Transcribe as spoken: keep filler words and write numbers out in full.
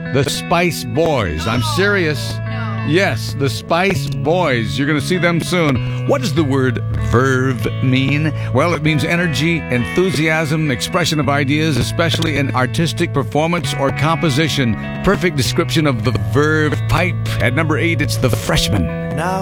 The Spice Boys. I'm serious. Yes, the Spice Boys. You're going to see them soon. What does the word verve mean? Well, it means energy, enthusiasm, expression of ideas, especially in artistic performance or composition. Perfect description of the verve pipe. At number eight, it's The Freshman. Now